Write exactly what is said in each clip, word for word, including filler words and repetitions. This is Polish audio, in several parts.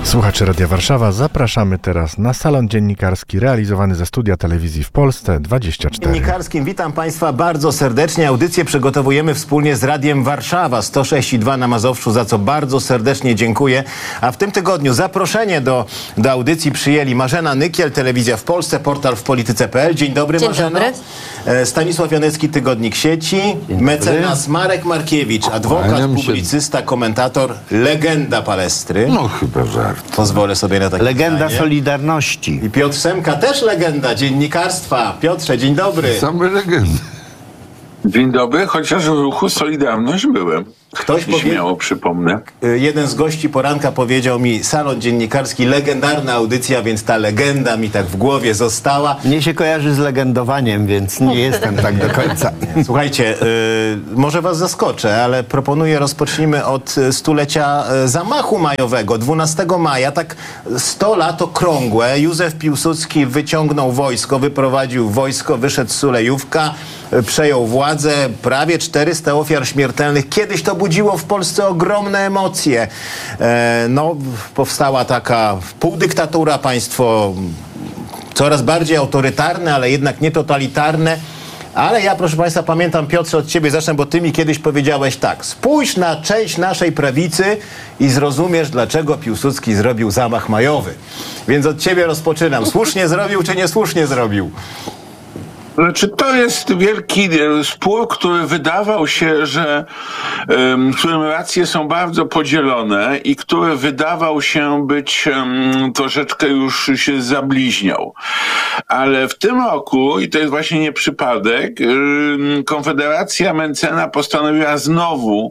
Słuchacze Radia Warszawa, zapraszamy teraz na salon dziennikarski realizowany ze studia telewizji w Polsce dwadzieścia cztery. Dziennikarskim witam Państwa bardzo serdecznie. Audycję przygotowujemy wspólnie z Radiem Warszawa sto sześć i dwa na Mazowszu, za co bardzo serdecznie dziękuję. A w tym tygodniu zaproszenie do, do audycji przyjęli Marzena Nykiel, Telewizja w Polsce, portal w polityce kropka p l. Dzień dobry, Dzień Marzeno. dobry. Stanisław Janecki, Tygodnik Sieci. Mecenas Marek Markiewicz, adwokat, Kłaniam się. publicysta, komentator, legenda palestry. No chyba żart. Pozwolę sobie na takie Legenda zdanie. Solidarności. I Piotr Semka, też legenda dziennikarstwa. Piotrze, dzień dobry. Same legendy. Dzień dobry, chociaż w ruchu Solidarność byłem. Ktoś powie... Śmiało przypomnę. Jeden z gości poranka powiedział mi, salon dziennikarski, legendarna audycja, więc ta legenda mi tak w głowie została. Mnie się kojarzy z legendowaniem, więc nie jestem tak do końca. Słuchajcie, y, może was zaskoczę, ale proponuję, rozpocznijmy od stulecia y, zamachu majowego. dwunastego maja, tak sto lat okrągłe, Józef Piłsudski wyciągnął wojsko, wyprowadził wojsko, wyszedł z Sulejówka, y, przejął władzę, prawie czterysta ofiar śmiertelnych. Kiedyś to budziło w Polsce ogromne emocje. E, no, powstała taka półdyktatura, państwo coraz bardziej autorytarne, ale jednak nie totalitarne. Ale ja, proszę Państwa, pamiętam, Piotrze, od Ciebie zacznę, bo Ty mi kiedyś powiedziałeś tak: spójrz na część naszej prawicy i zrozumiesz, dlaczego Piłsudski zrobił zamach majowy. Więc od Ciebie rozpoczynam. Słusznie zrobił, czy niesłusznie zrobił? Znaczy, to jest wielki spór, który wydawał się, że um, w którym racje są bardzo podzielone i który wydawał się być um, troszeczkę już się zabliźniał. Ale w tym roku, i to jest właśnie nie przypadek, um, Konfederacja Mencena postanowiła znowu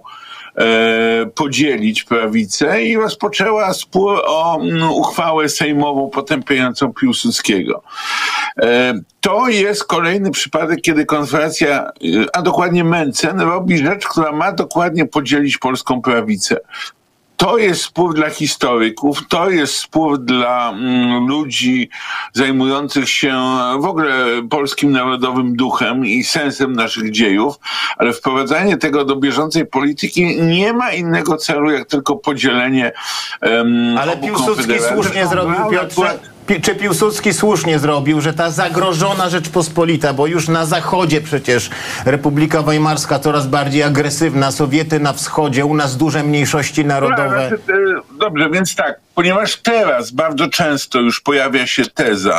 E, podzielić prawicę i rozpoczęła spór o m, uchwałę sejmową potępiającą Piłsudskiego. E, to jest kolejny przypadek, kiedy Konfederacja, a dokładnie Mencen, robi rzecz, która ma dokładnie podzielić polską prawicę. To jest spór dla historyków, to jest spór dla mm, ludzi zajmujących się w ogóle polskim narodowym duchem i sensem naszych dziejów, ale wprowadzanie tego do bieżącej polityki nie ma innego celu, jak tylko podzielenie um, Ale obu Piłsudski słusznie zrobił, Piotrze. Pi- Czy Piłsudski słusznie zrobił, że ta zagrożona Rzeczpospolita, bo już na zachodzie przecież Republika Weimarska coraz bardziej agresywna, Sowiety na wschodzie, u nas duże mniejszości narodowe. Dobrze, więc tak, ponieważ teraz bardzo często już pojawia się teza,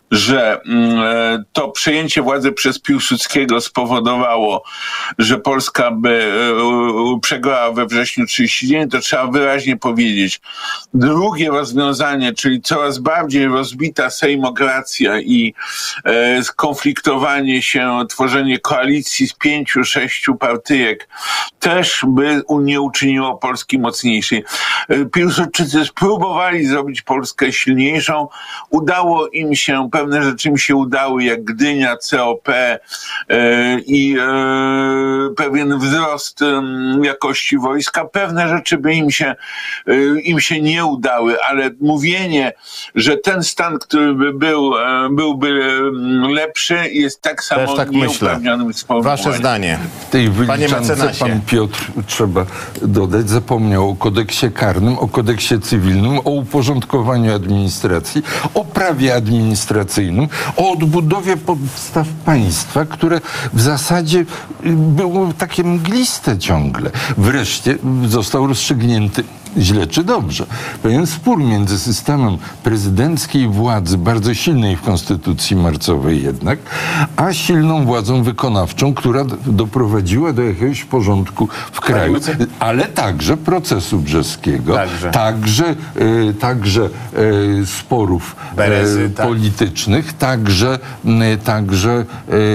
że mm, to przejęcie władzy przez Piłsudskiego spowodowało, że Polska by e, przegrała we wrześniu trzydzieści dziewięć, to trzeba wyraźnie powiedzieć. Drugie rozwiązanie, czyli coraz bardziej rozbita sejmokracja i e, skonfliktowanie się, tworzenie koalicji z pięciu, sześciu partyjek, też by nie uczyniło Polski mocniejszej. E, Piłsudczycy spróbowali zrobić Polskę silniejszą, udało im się, pewne rzeczy im się udały, jak Gdynia, C O P e, i e, pewien wzrost e, jakości wojska. Pewne rzeczy by im się, e, im się nie udały, ale mówienie, że ten stan, który by był, e, byłby lepszy, jest tak samo Też tak nieuprawnionym sformułowaniem. Wasze zdanie. W tej Panie wyliczance mecenasie. pan Piotr, trzeba dodać, zapomniał o kodeksie karnym, o kodeksie cywilnym, o uporządkowaniu administracji, o prawie administracyjnym, o odbudowie podstaw państwa, które w zasadzie było takie mgliste ciągle. Wreszcie został rozstrzygnięty, źle czy dobrze, pewien spór między systemem prezydenckiej władzy, bardzo silnej w konstytucji marcowej jednak, a silną władzą wykonawczą, która doprowadziła do jakiegoś porządku w kraju, ale także procesu brzeskiego, Także, także, e, także e, sporów Berezy, e, tak. politycznych, także, e, także e,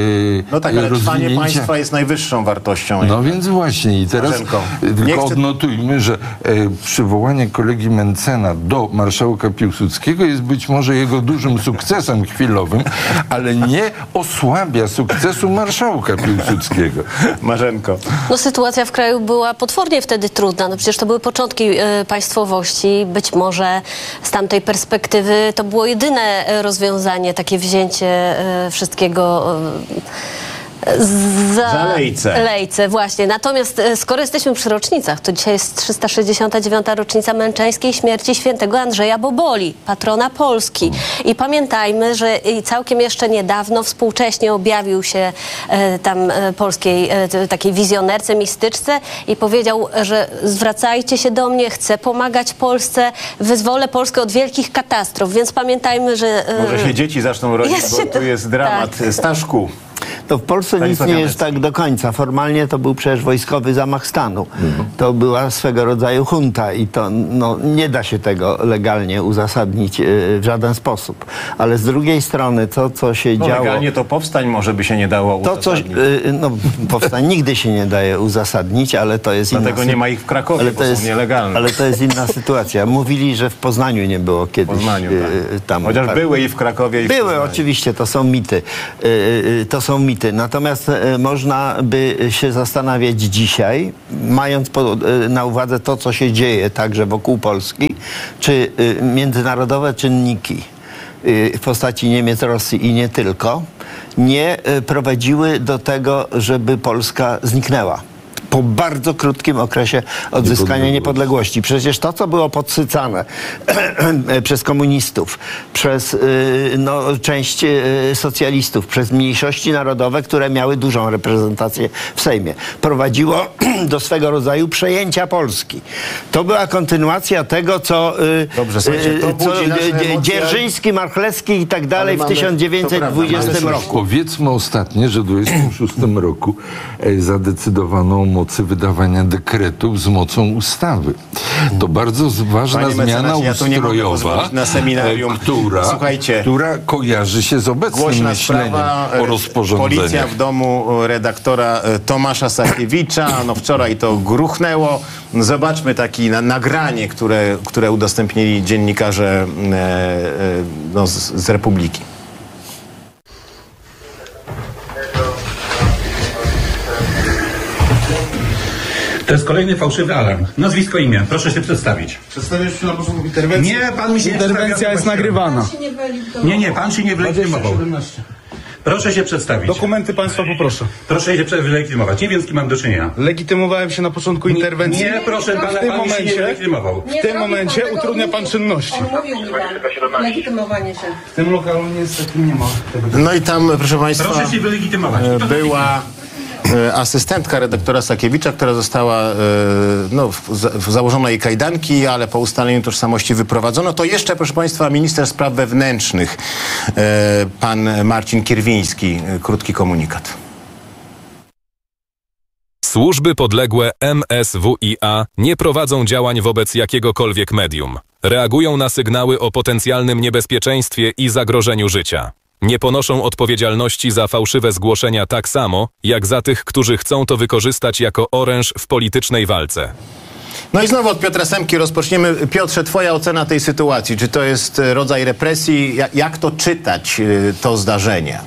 No tak, ale trwanie rozwinięcia... państwa jest najwyższą wartością. No więc właśnie i teraz Marzenko, nie tylko chcę- odnotujmy, że e, przywołanie kolegi Mencena do marszałka Piłsudskiego jest być może jego dużym sukcesem chwilowym, ale nie osłabia sukcesu marszałka Piłsudskiego. Marzenko. No, sytuacja w kraju była potwornie wtedy trudna. No przecież to były początki e, państwowości. Być może z tamtej perspektywy to było jedyne e, rozwiązanie, takie wzięcie e, wszystkiego e, Za, Za Lejce. Lejce, właśnie. Natomiast e, skoro jesteśmy przy rocznicach, to dzisiaj jest trzysta sześćdziesiąta dziewiąta rocznica męczeńskiej śmierci świętego Andrzeja Boboli, patrona Polski. I pamiętajmy, że i całkiem jeszcze niedawno współcześnie objawił się e, tam e, polskiej e, takiej wizjonerce, mistyczce i powiedział, że zwracajcie się do mnie, chcę pomagać Polsce, wyzwolę Polskę od wielkich katastrof. Więc pamiętajmy, że... E, Może się dzieci zaczną rodzić, jest bo się- tu jest dramat. tak. Staszku. To w Polsce nic nie jest tak do końca. Formalnie to był przecież wojskowy zamach stanu. To była swego rodzaju junta i to no, nie da się tego legalnie uzasadnić w żaden sposób. Ale z drugiej strony to, co się No, działo... legalnie to powstań może by się nie dało To coś, uzasadnić. no, powstań nigdy się nie daje uzasadnić, ale to jest Dlatego inna nie sy- ma ich w Krakowie, ale bo to są jest, nielegalne. Ale to jest inna sytuacja. Mówili, że w Poznaniu nie było W kiedyś. Poznaniu, y, tak. tam, Chociaż tak. były i w Krakowie, i w Były, Poznaniu. oczywiście, to są mity. Y, y, To są mity. Natomiast y, można by się zastanawiać dzisiaj, mając po, y, na uwadze to, co się dzieje także wokół Polski, czy y, międzynarodowe czynniki y, w postaci Niemiec, Rosji i nie tylko, nie y, prowadziły do tego, żeby Polska zniknęła. Po bardzo krótkim okresie odzyskania niepodległości. Przecież to, co było podsycane przez komunistów, przez y, no, część y, socjalistów, przez mniejszości narodowe, które miały dużą reprezentację w Sejmie, prowadziło do swego rodzaju przejęcia Polski. To była kontynuacja tego, co, y, Dobrze, słuchajcie, to y, co budzi nasze y, emocje. Dzierżyński, Marchlewski i tak dalej w mamy- tysiąc dziewięćset dwudziestym to prawda, roku. Powiedzmy ostatnie, że w dwudziestym szóstym roku e, zadecydowano o mocy wydawania dekretów z mocą ustawy. To bardzo z- ważna Panie zmiana mecenasie, ja tu nie mogę ustrojowa, pozwolić na seminarium. e, która, Słuchajcie. która kojarzy się z obecnym Głośna myśleniem sprawa, o e, rozporządzeniach. policja w domu redaktora e, Tomasza Sakiewicza, no wczoraj to gruchnęło. Zobaczmy takie na, nagranie, które, które udostępnili dziennikarze e, e, no, z, z Republiki. To jest kolejny fałszywy alarm. Nazwisko, imię. Proszę się przedstawić. Przedstawiasz się na początku interwencji? Nie, pan mi się nie Interwencja przedstawia, jest proszę. nagrywana. Nie, nie, pan się nie wylegitymował. Proszę się przedstawić. Dokumenty państwa poproszę. Proszę się prze- wylegitymować. Nie wiem, z kim mam do czynienia. Legitymowałem się na początku interwencji. Nie, proszę pana, w tym pan mi się nie momencie, wylegitymował. w tym momencie utrudnia pan czynności. Mówił mi pan legitymowanie się. W tym lokalu niestety nie ma tego. No i tam, proszę Państwa, Proszę się wylegitymować. e, To była e, asystentka redaktora Sakiewicza, która została, e, no, w, za- w założono jej kajdanki, ale po ustaleniu tożsamości wyprowadzono. To jeszcze, proszę Państwa, minister spraw wewnętrznych, e, pan Marcin Kierwiński, e, krótki komunikat. Służby podległe M S W I A nie prowadzą działań wobec jakiegokolwiek medium. Reagują na sygnały o potencjalnym niebezpieczeństwie i zagrożeniu życia. Nie ponoszą odpowiedzialności za fałszywe zgłoszenia tak samo, jak za tych, którzy chcą to wykorzystać jako oręż w politycznej walce. No i znowu od Piotra Semki rozpoczniemy. Piotrze, twoja ocena tej sytuacji. Czy to jest e, rodzaj represji? Ja- Jak to czytać, e, to zdarzenie?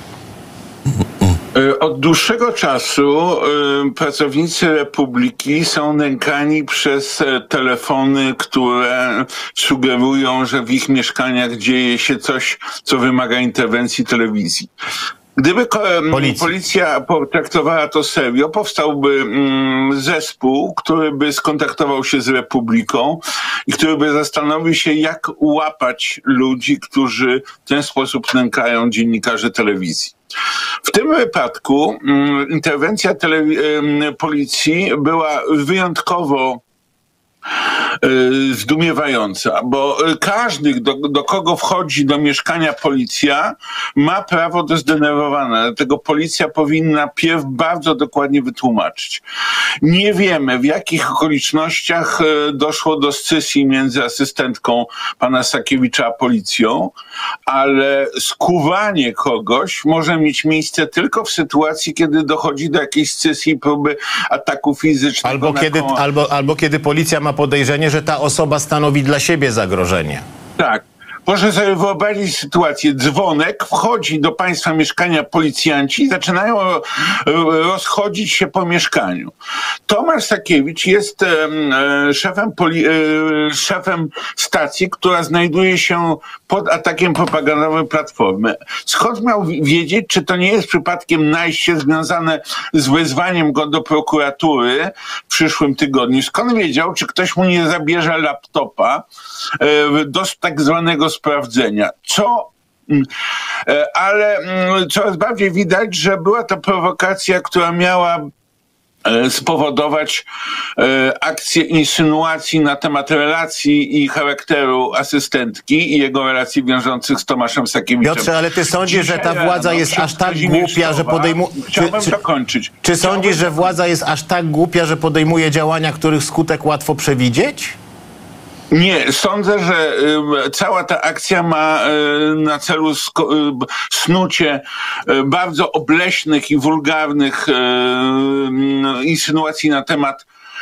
Y, Od dłuższego czasu y, pracownicy Republiki są nękani przez e, telefony, które sugerują, że w ich mieszkaniach dzieje się coś, co wymaga interwencji telewizji. Gdyby ko- em, Policji. policja potraktowała to serio, powstałby mm, zespół, który by skontaktował się z Republiką i który by zastanowił się, jak łapać ludzi, którzy w ten sposób nękają dziennikarzy telewizji. W tym wypadku mm, interwencja telewi- em, policji była wyjątkowo y, zdumiewająca, bo y, każdy, do, do kogo wchodzi do mieszkania policja, ma prawo do zdenerwowania. Dlatego policja powinna pierw bardzo dokładnie wytłumaczyć. Nie wiemy, w jakich okolicznościach y, doszło do scysji między asystentką pana Sakiewicza a policją, ale skuwanie kogoś może mieć miejsce tylko w sytuacji, kiedy dochodzi do jakiejś scysji i próby ataku fizycznego. Albo na kiedy, koło- albo, albo kiedy policja ma podejrzenie, że ta osoba stanowi dla siebie zagrożenie. Tak, Proszę sobie wyobrazić sytuację. Dzwonek, wchodzi do państwa mieszkania policjanci i zaczynają rozchodzić się po mieszkaniu. Tomasz Sakiewicz jest e, szefem, poli, e, szefem stacji, która znajduje się pod atakiem propagandowym Platformy. Skąd miał wiedzieć, czy to nie jest przypadkiem najście związane z wezwaniem go do prokuratury w przyszłym tygodniu? Skąd wiedział, czy ktoś mu nie zabierze laptopa e, do tak zwanego sprawdzenia? Co ale coraz bardziej widać, że była to prowokacja, która miała spowodować akcję insynuacji na temat relacji i charakteru asystentki i jego relacji wiążących z Tomaszem Sakiewiczem. Piotrze, ale ty sądzisz, że ta władza jest aż tak głupia, że podejmuje... Chciałbym czy, dokończyć. Czy sądzisz, że władza jest aż tak głupia, że podejmuje działania, których skutek łatwo przewidzieć? Nie, sądzę, że y, cała ta akcja ma y, na celu sko- y, snucie y, bardzo obleśnych i wulgarnych y, y, insynuacji na temat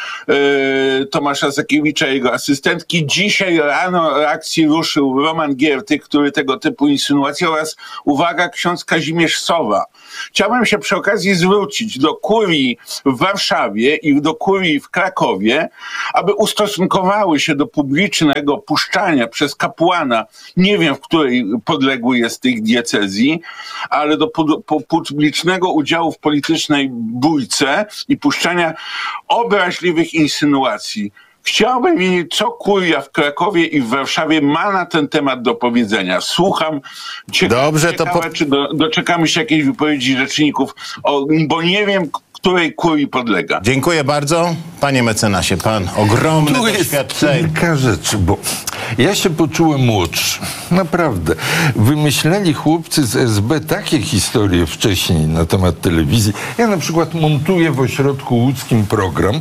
y, Tomasza Sakiewicza i jego asystentki. Dzisiaj rano reakcji ruszył Roman Giertych, który tego typu insynuacje oraz, uwaga, ksiądz Kazimierz Sowa. Chciałbym się przy okazji zwrócić do kurii w Warszawie i do kurii w Krakowie, aby ustosunkowały się do publicznego puszczania przez kapłana, nie wiem w której podległej jest tych diecezji, ale do pu- pu- publicznego udziału w politycznej bójce i puszczania obraźliwych insynuacji. Chciałbym wiedzieć, co kuria w Krakowie i w Warszawie ma na ten temat do powiedzenia. Słucham. Ciekawe, Dobrze, to ciekawe, po... czy do, doczekamy się jakiejś wypowiedzi rzeczników, o, bo nie wiem, której kurii podlega. Dziękuję bardzo. Panie mecenasie, pan ogromne Tu doświadczenie. jest kilka rzeczy, bo ja się poczułem młodszy. Naprawdę. Wymyśleli chłopcy z S B takie historie wcześniej na temat telewizji. Ja na przykład montuję w ośrodku łódzkim program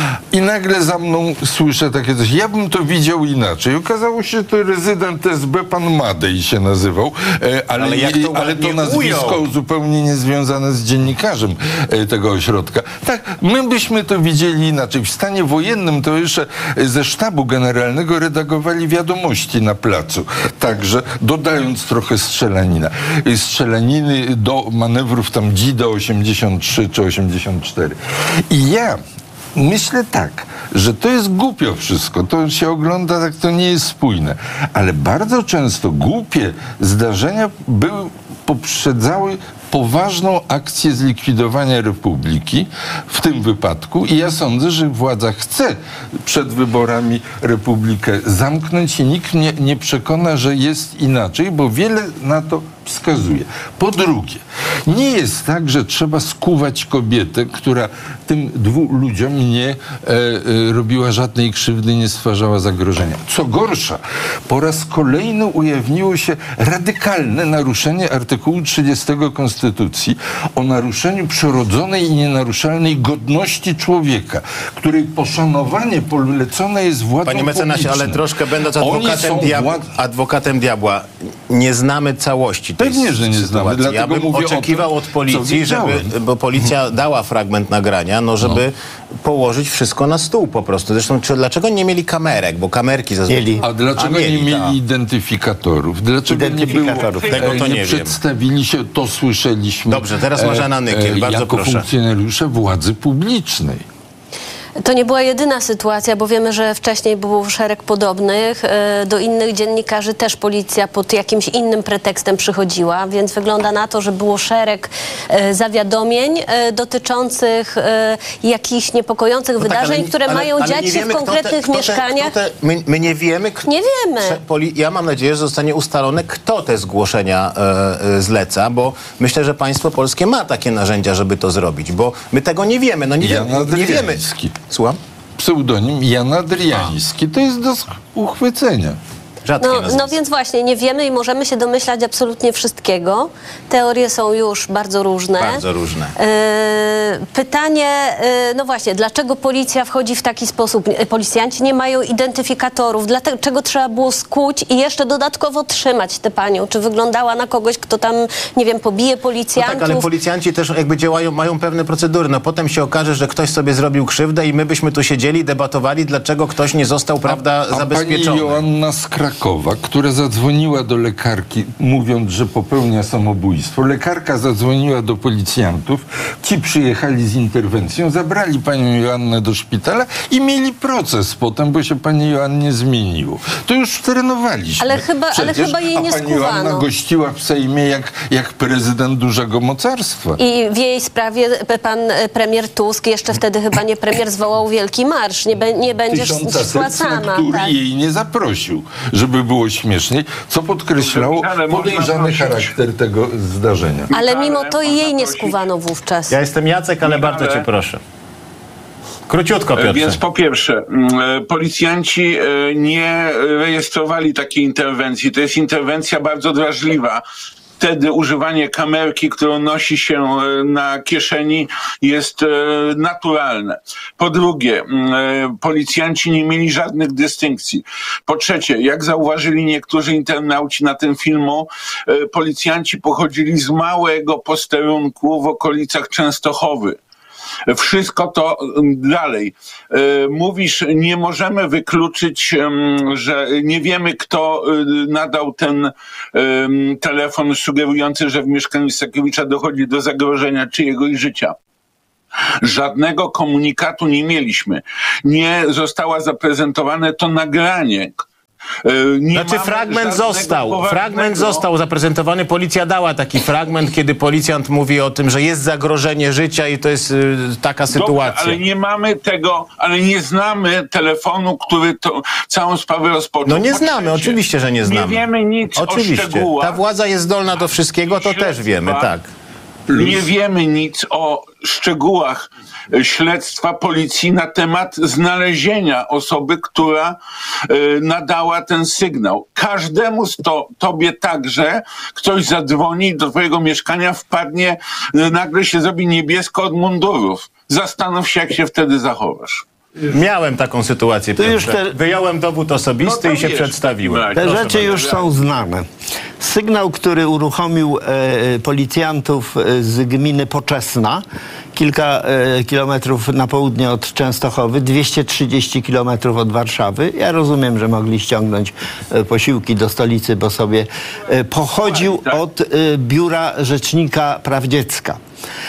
i nagle za mną słyszę takie coś. Ja bym to widział inaczej. Okazało się, że to rezydent S B, pan Madej się nazywał, ale, Ale jak to ale to ładnie nazwisko ujął. zupełnie niezwiązane z dziennikarzem tego ośrodka. Tak, my byśmy to widzieli inaczej. W stanie wojennym to jeszcze ze sztabu generalnego redagowali wiadomości na placu. Także dodając trochę strzelanina. Strzelaniny do manewrów tam Dzida osiemdziesiąt trzy czy osiemdziesiąt cztery. I ja myślę tak, że to jest głupio wszystko. To się ogląda, tak to nie jest spójne. Ale bardzo często głupie zdarzenia były, poprzedzały poważną akcję zlikwidowania republiki w tym wypadku i ja sądzę, że władza chce przed wyborami republikę zamknąć i nikt nie, nie przekona, że jest inaczej, bo wiele na to wskazuje. Po drugie, nie jest tak, że trzeba skuwać kobietę, która tym dwóm ludziom nie e, e, robiła żadnej krzywdy, nie stwarzała zagrożenia. Co gorsza, po raz kolejny ujawniło się radykalne naruszenie artykułu trzydziestego Konstytucji o naruszeniu przyrodzonej i nienaruszalnej godności człowieka, której poszanowanie polecone jest władzą Panie mecenasie, publiczną. ale troszkę będąc Oni adwokatem, są diabła, wład... adwokatem diabła, nie znamy całości tej Pewnie, że nie znamy. sytuacji. Ja Dlatego bym mówię oczekiwał o od tym, policji, co żeby, widziałem. bo policja dała fragment nagrania, no żeby no. położyć wszystko na stół po prostu. Zresztą czy, dlaczego nie mieli kamerek, bo kamerki zazwyczaj... A dlaczego A mieli, nie mieli tak. identyfikatorów? Dlaczego Identyfikatorów, nie było, tego to nie, nie wiem. przedstawili się, to słyszeliśmy. Dobrze, teraz Marzena Nykiel, bardzo jako proszę. funkcjonariusze władzy publicznej. To nie była jedyna sytuacja, bo wiemy, że wcześniej był szereg podobnych. Do innych dziennikarzy też policja pod jakimś innym pretekstem przychodziła, więc wygląda na to, że było szereg zawiadomień dotyczących jakichś niepokojących No wydarzeń, tak, ale, które ale, mają ale dziać nie się wiemy, w konkretnych kto te, mieszkaniach. Kto te, kto te, my, my nie wiemy. Kto, nie wiemy. Poli, ja mam nadzieję, że zostanie ustalone, kto te zgłoszenia e, e, zleca, bo myślę, że państwo polskie ma takie narzędzia, żeby to zrobić, bo my tego nie wiemy. No nie, Jan wiemy, nie wiemy. Słucham? Pseudonim Jan Adriański. To jest do uchwycenia. No, no więc właśnie, nie wiemy i możemy się domyślać absolutnie wszystkiego. Teorie są już bardzo różne. Bardzo różne. E, pytanie, e, no właśnie, dlaczego policja wchodzi w taki sposób? Policjanci nie mają identyfikatorów. Dlaczego trzeba było skuć i jeszcze dodatkowo trzymać tę panią? Czy wyglądała na kogoś, kto tam, nie wiem, pobije policjantów? No tak, ale policjanci też jakby działają, mają pewne procedury. No potem się okaże, że ktoś sobie zrobił krzywdę i my byśmy tu siedzieli, debatowali, dlaczego ktoś nie został, prawda, a, a zabezpieczony. pani Joanna Skra Krakowa, która zadzwoniła do lekarki, mówiąc, że popełnia samobójstwo. Lekarka zadzwoniła do policjantów, ci przyjechali z interwencją, zabrali panią Joannę do szpitala i mieli proces potem, bo się pani Joannie zmieniło. To już trenowaliśmy. Ale chyba, ale Przecież, chyba jej nie a pani Joanna skuwano. gościła w Sejmie jak, jak prezydent dużego mocarstwa. I w jej sprawie pan premier Tusk, jeszcze wtedy chyba nie premier, zwołał wielki marsz. Nie, be, nie będziesz Tysiąca szła serc, na sama. który Tak. jej nie zaprosił, żeby było śmieszniej, co podkreślało Ale można podejrzany prosić. charakter tego zdarzenia. Ale mimo to i można jej nie prosić. skuwano wówczas. Ja jestem Jacek, ale bardzo cię proszę. Króciutko, Piotrze. Więc po pierwsze, mm, policjanci e, nie rejestrowali takiej interwencji. To jest interwencja bardzo drażliwa. Wtedy używanie kamerki, którą nosi się e, na kieszeni, jest e, naturalne. Po drugie, e, policjanci nie mieli żadnych dystynkcji. Po trzecie, jak zauważyli niektórzy internauci na tym filmu, e, policjanci pochodzili z małego posterunku w okolicach Częstochowy. Wszystko to dalej. Mówisz, nie możemy wykluczyć, że nie wiemy, kto nadał ten telefon sugerujący, że w mieszkaniu Sakiewicza dochodzi do zagrożenia czyjegoś życia. Żadnego komunikatu nie mieliśmy. Nie zostało zaprezentowane to nagranie. Nie Znaczy fragment został, poważnego... fragment został zaprezentowany, policja dała taki fragment, kiedy policjant mówi o tym, że jest zagrożenie życia i to jest y, taka sytuacja. Dobrze, ale nie mamy tego, ale nie znamy telefonu, który to, całą sprawę rozpoczął. No nie Po znamy, trzecie, oczywiście, że nie znamy. Nie wiemy nic Oczywiście. o szczegółach. Ta władza jest zdolna do wszystkiego, to też wiemy, tak. Nie wiemy nic o szczegółach śledztwa policji na temat znalezienia osoby, która y, nadała ten sygnał. Każdemu, to, tobie także, ktoś zadzwoni do twojego mieszkania, wpadnie, y, nagle się zrobi niebiesko od mundurów. Zastanów się, jak się wtedy zachowasz. Miałem taką sytuację, To już Piotrze. te- Wyjąłem dowód osobisty No to i się wiesz, przedstawiłem. Te Proszę rzeczy bardzo. już są znane. Sygnał, który uruchomił e, policjantów e, z gminy Poczesna, kilka e, kilometrów na południe od Częstochowy, dwieście trzydzieści kilometrów od Warszawy. Ja rozumiem, że mogli ściągnąć e, posiłki do stolicy, bo sobie e, pochodził od e, Biura Rzecznika Praw Dziecka.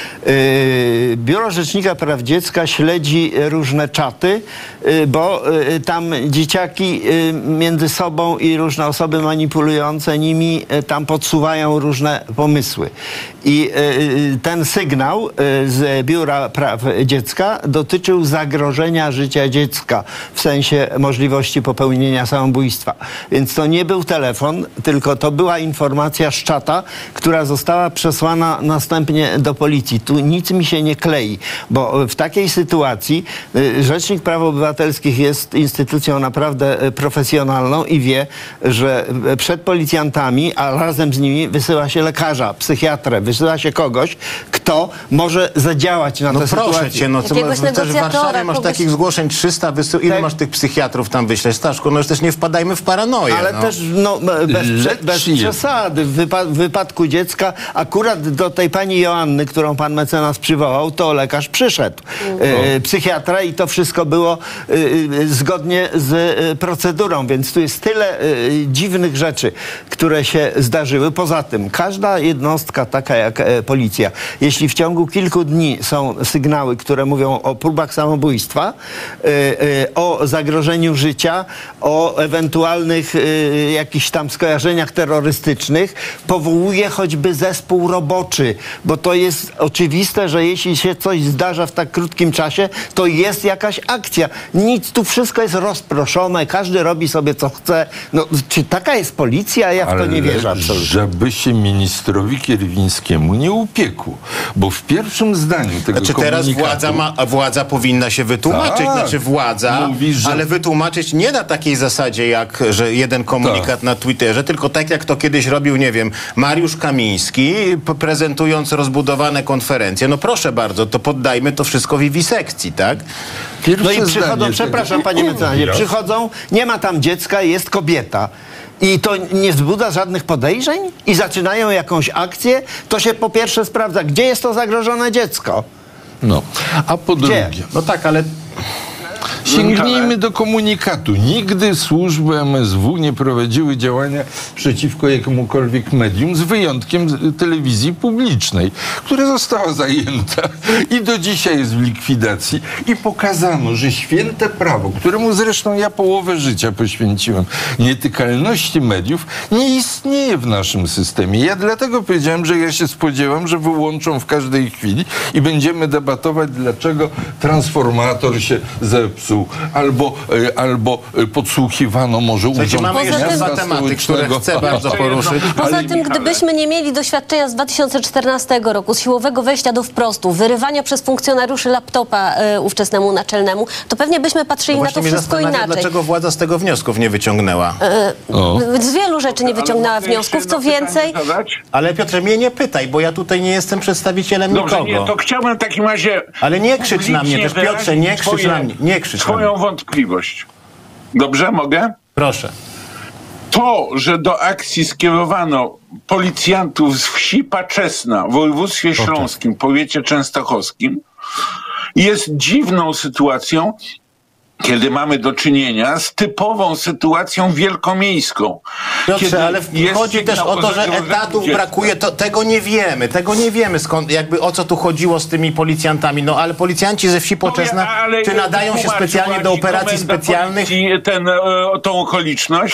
Yy, Biuro Rzecznika Praw Dziecka śledzi różne czaty, yy, bo yy, tam dzieciaki yy, między sobą i różne osoby manipulujące nimi yy, tam podsuwają różne pomysły. I yy, ten sygnał yy, z Biura Praw Dziecka dotyczył zagrożenia życia dziecka w sensie możliwości popełnienia samobójstwa. Więc to nie był telefon, tylko to była informacja z czata, która została przesłana następnie do policji. Tu nic mi się nie klei, bo w takiej sytuacji y, Rzecznik Praw Obywatelskich jest instytucją naprawdę y, profesjonalną i wie, że y, przed policjantami, a razem z nimi wysyła się lekarza, psychiatrę, wysyła się kogoś, kto może zadziałać na No tę proszę sytuację. cię, no co Jakiegoś masz, też w negocjatora, Warszawie masz kogoś- takich zgłoszeń trzysta, wysył, ile Tak. masz tych psychiatrów tam wyśleć? Staszku, no już też nie wpadajmy w paranoję. Ale no. też no, bez, Lecz bez jest. przesady. W wypa- w wypadku dziecka akurat do tej pani Joanny, którą pan mecenas przywołał, to lekarz przyszedł. E, psychiatra i to wszystko było e, e, zgodnie z e, procedurą, więc tu jest tyle e, dziwnych rzeczy, które się zdarzyły. Poza tym każda jednostka taka jak e, policja, jeśli w ciągu kilku dni są sygnały, które mówią o próbach samobójstwa, e, e, o zagrożeniu życia, o ewentualnych e, jakichś tam skojarzeniach terrorystycznych, powołuje choćby zespół roboczy, bo to jest oczywiste, że jeśli się coś zdarza w tak krótkim czasie, to jest jakaś akcja. Nic, tu wszystko jest rozproszone, każdy robi sobie co chce. No, czy taka jest policja? Ja w to nie wierzę absolutnie. żeby się ministrowi Kierwińskiemu nie upiekło. Bo w pierwszym zdaniu tego Znaczy teraz komunikatu... władza, ma, a władza powinna się wytłumaczyć, Tak. znaczy władza, Mówisz, że- ale wytłumaczyć nie na takiej zasadzie, jak że jeden komunikat Tak. na Twitterze, tylko tak jak to kiedyś robił, nie wiem, Mariusz Kamiński, p- prezentując rozbudowane konferencje. No proszę bardzo, to poddajmy to wszystko wiwisekcji, tak? Pierwsze No i zdanie przychodzą, tego- przepraszam panie mecenasie, przychodzą, nie ma tam dziecka, jest kobieta. I to nie wzbudza żadnych podejrzeń? I zaczynają jakąś akcję? To się po pierwsze sprawdza, gdzie jest to zagrożone dziecko? No, a po Gdzie? drugie... No tak, ale Sięgnijmy do komunikatu. Nigdy służby M S W nie prowadziły działania przeciwko jakiemukolwiek medium, z wyjątkiem telewizji publicznej, która została zajęta i do dzisiaj jest w likwidacji i pokazano, że święte prawo, któremu zresztą ja połowę życia poświęciłem, nietykalności mediów, nie istnieje w naszym systemie. Ja dlatego powiedziałem, że ja się spodziewam, że wyłączą w każdej chwili i będziemy debatować, dlaczego transformator się zepsuł, albo, albo podsłuchiwano może urząd mamy jeszcze dwa tematy, które chcę bardzo poruszyć. Poza tym, gdybyśmy nie mieli doświadczenia z dwa tysiące czternastego roku, z siłowego wejścia do wprostu, wyrywania przez funkcjonariuszy laptopa y, ówczesnemu naczelnemu, to pewnie byśmy patrzyli No na to wszystko inaczej. Dlaczego władza z tego wniosków nie wyciągnęła? Y, z wielu rzeczy nie wyciągnęła wniosków, co więcej... Ale Piotrze, mnie nie pytaj, bo ja tutaj nie jestem przedstawicielem Dobrze, nikogo. nie, to chciałbym w takim razie... Ale nie krzycz na mnie też, Piotrze, nie krzycz swoje, na mnie. Nie krzycz swoją na mnie. wątpliwość. Dobrze, mogę? Proszę. To, że do akcji skierowano policjantów z wsi Paczesna w województwie śląskim, powiecie częstochowskim, jest dziwną sytuacją, kiedy mamy do czynienia z typową sytuacją wielkomiejską. Piotrze, ale chodzi też o to, że etatów brakuje, to, tego nie wiemy, tego nie wiemy skąd, jakby o co tu chodziło z tymi policjantami, no ale policjanci ze wsi Poczesna, czy nadają się specjalnie do operacji specjalnych? Ten, tą okoliczność,